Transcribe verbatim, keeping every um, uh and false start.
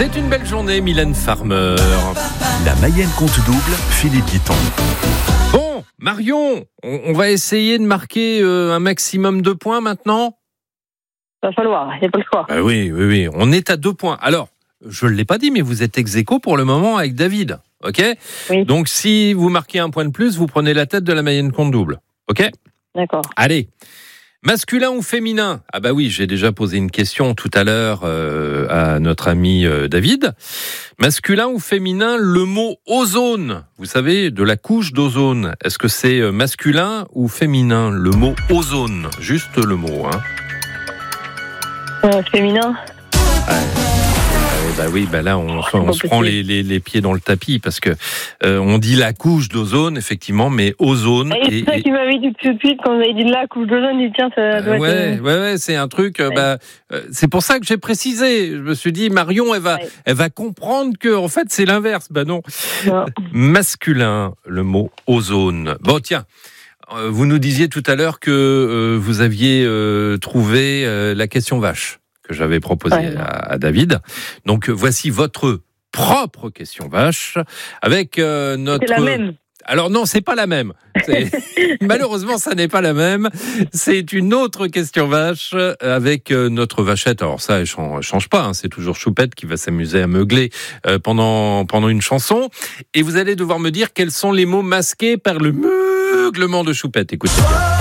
C'est une belle journée, Mylène Farmer. La Mayenne compte double, Philippe Guiton. Bon, Marion, on, on va essayer de marquer euh, un maximum de points maintenant. Il va falloir, il n'y a pas le choix. Ah oui, oui, oui, on est à deux points. Alors, je ne l'ai pas dit, mais vous êtes ex aequo pour le moment avec David, ok ? Oui. Donc, si vous marquez un point de plus, vous prenez la tête de la Mayenne compte double, ok ? D'accord. Allez. Masculin ou féminin ? Ah bah oui, j'ai déjà posé une question tout à l'heure euh, à notre ami euh, David. Masculin ou féminin, le mot ozone, vous savez, de la couche d'ozone. Est-ce que c'est euh, masculin ou féminin, le mot ozone ? Juste le mot, hein. Euh, féminin. Ouais. Bah oui, bah là on, on se prend les, les, les pieds dans le tapis parce que euh, on dit la couche d'ozone effectivement, mais ozone. Et c'est ça et, qui m'avait dit tout de suite quand vous avez dit la couche d'ozone, j'ai dit tiens ça doit ouais, être. ouais, ouais, c'est un truc. Euh, ouais. bah, euh, c'est pour ça que j'ai précisé. Je me suis dit Marion, elle va, Ouais. elle va comprendre que en fait c'est l'inverse. Bah non. Non. Masculin, le mot ozone. Bon tiens. euh, Vous nous disiez tout à l'heure que euh, vous aviez euh, trouvé euh, la question vache que j'avais proposée Ouais. à, à David. Donc voici votre propre question vache avec euh, notre. C'est la même. Alors non, c'est pas la même. C'est... Malheureusement, ça n'est pas la même. C'est une autre question vache avec euh, notre vachette. Alors ça, elle change, change pas. Hein. C'est toujours Choupette qui va s'amuser à meugler euh, pendant pendant une chanson. Et vous allez devoir me dire quels sont les mots masqués par le meuglement de Choupette. Écoutez bien.